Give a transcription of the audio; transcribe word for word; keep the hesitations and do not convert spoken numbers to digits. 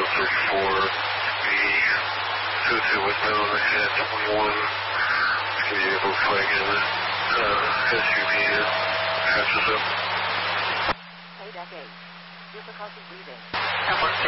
thirty-four, B, two two westbound ahead, twenty-one, can you flag in uh, S U V catches up? K-Deck eight, difficulty breathing.